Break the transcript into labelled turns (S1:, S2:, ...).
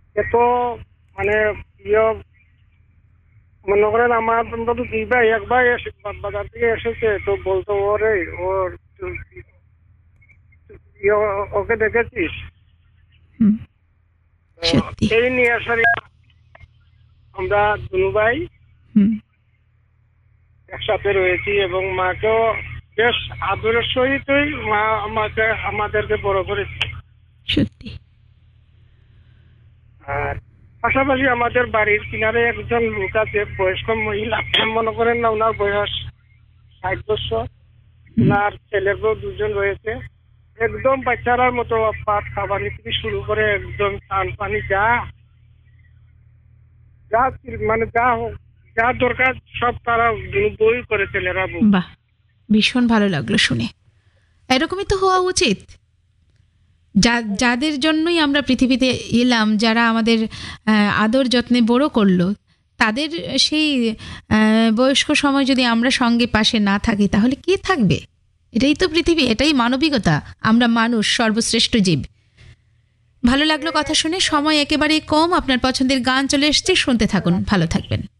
S1: এত মানে ইয়ে মনে করেন আমার অন্তত দুই ভাই, এক ভাই বাজার থেকে এসেছে তো বলতো ওরে ওর ওকে দেখেছিস?
S2: হুম,
S1: তো
S2: সত্যি।
S1: এই নিয়ে আসলে আমরা দুনু ভাই
S2: হুম,
S1: একসাথে রয়েছি এবং মাকেও বেশ আদরের সহিতই মা আমাদেরকে বড় করেছে।
S2: সত্যি।
S1: আর পাশাপাশি আমাদের বাড়ির কিনারে একজন লোক আছে, বয়স্ক মহিলা, মনে করেন না ওনার বয়স 60 বছর।
S2: হুম,
S1: ওনার ছেলের বউ দুজন রয়েছে। একদম বাচ্চারার মতো পাট খাবার থেকে শুরু করে একদম স্নান পানি যা যা মানে যা যা দরকার সব তারা বই করে ছেলেরা বউ।
S2: বাহ! ভীষণ ভালো লাগলো শুনে। এরকমই তো হওয়া উচিত। যাদের জন্যই আমরা পৃথিবীতে এলাম, যারা আমাদের আদর যত্নে বড় করলো, তাদের সেই বয়স্ক সময় যদি আমরা সঙ্গে পাশে না থাকি, তাহলে কে থাকবে? এটাই তো পৃথিবী, এটাই মানবিকতা। আমরা মানুষ, সর্বশ্রেষ্ঠ জীব। ভালো লাগলো কথা শুনে। সময় একেবারেই কম। আপনার পছন্দের গান চলে এসেছে, শুনতে থাকুন। ভালো থাকবেন।